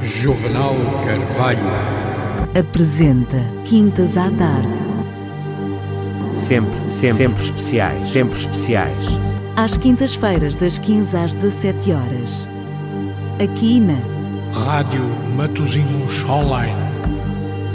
Juvenal Carvalho apresenta Quintas à Tarde. Sempre especiais. Às quintas-feiras, das 15 às 17 horas. Aqui na Rádio Matosinhos Online.